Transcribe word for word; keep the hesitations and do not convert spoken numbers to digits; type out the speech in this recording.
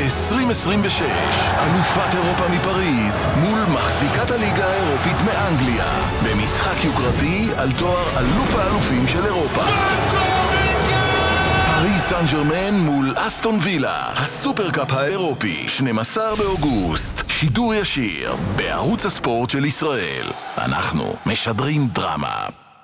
עשרים עשרים ושש, אלופת אירופה מפריז מול מחזיקת הליגה האירופית מאנגליה, במשחק יוקרתי על תואר אלוף האלופים של אירופה. פריז סן ז'רמן מול אסטון וילה, הסופרקאפ האירופי, שנים עשר באוגוסט, שידור ישיר בערוץ הספורט של ישראל. אנחנו משדרים דרמה.